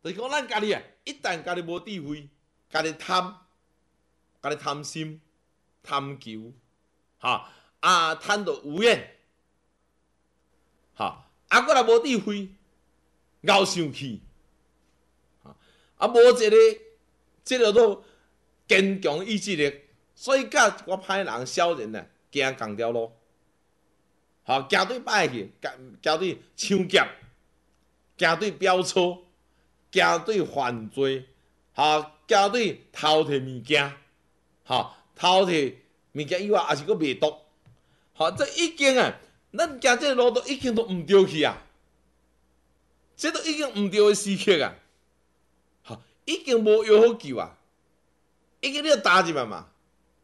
就是讲咱家己啊，一旦家己无智慧，家己贪心、贪求，贪到有厌，搁来无智慧，敖生气，无即个都坚强意志力，所以甲一寡歹人、小人啊，行共条路，行对歹去，行对抢劫，行对飙车，行对犯罪，行对偷摕物件，偷摕物件以外，也是搁卖毒，这已经啊，咱行这个路都已经都毋对去啊，这都已经毋对的时刻啊，已经无药好救啊，已经你要打入来嘛。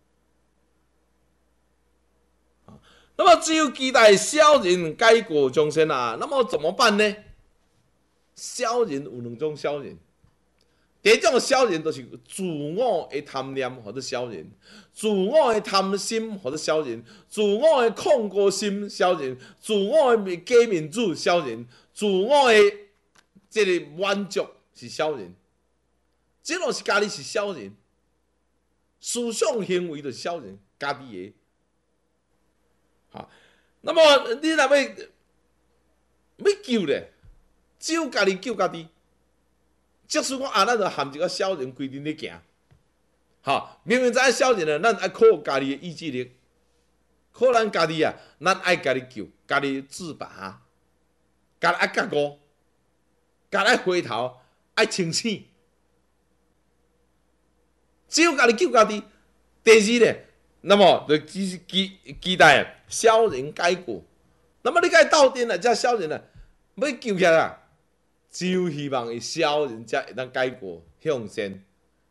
那么只有期待小人改过从善啊，那么怎么办呢？小人有两种小人，第一种小人就是自我的贪念或者小人，自我的贪心或者小人，自我的控告心小人，自我的假民主小人，自我的这个满足是小人，这拢是家己是小人，思想行为就是小人，家己的。那么你若要救咧，只有家己救家己。即使讲咱就含一个小人规定咧行，明明知影小人啊，咱爱靠家己的意志力，靠咱家己啊，咱爱家己救，家己自拔，家己爱觉悟，家己爱回头，爱清醒。只有家己救家己。第二咧，那么就期待小人改过。那么你甲伊斗阵啊，这小人啊，要救起来啊，只有希望伊小人才会当改过向善。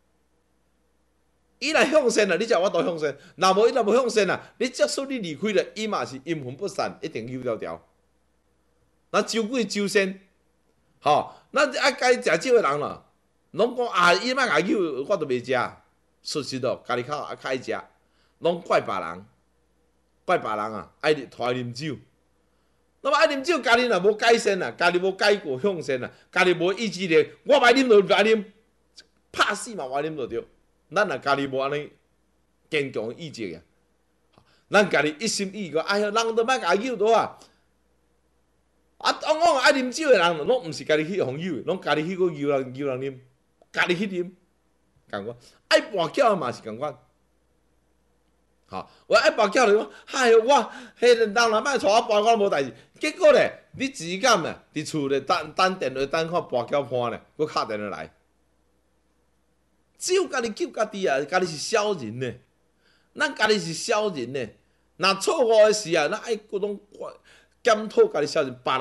伊若向善啊，你才有法度向善；若无伊若无向善啊，你即使你离开了，伊嘛是阴魂不散，一定有条条。那周鬼周善，咱爱该食少的人啦，拢讲伊莫甲救，我都袂食。事实哦，家己较爱食，拢怪别人，怪别人啊，爱拖啉酒。那么爱啉酒，家己若无改善啊，家己无改过向善啊，家己无意志力，我歹啉就歹啉，拍死嘛我啉就对。咱若家己无安尼坚强的意志啊，咱家己一心一意个，哎呀，人都莫甲诱倒啊！往爱啉酒的人，拢毋是家己去互诱的，拢家己去个诱人啉，家己去啉。共款，爱跋筊嘛是共款，我爱跋筊就讲，哎哟，迄人若莫带我跋，我无代志。结果咧，你自敢咧，伫厝咧等电话等看跋筊破咧，佮敲电话来。只有家己救家己啊，家己是小人呢，咱家己是小人呢，若错误的事啊，咱爱各种检讨家己小人。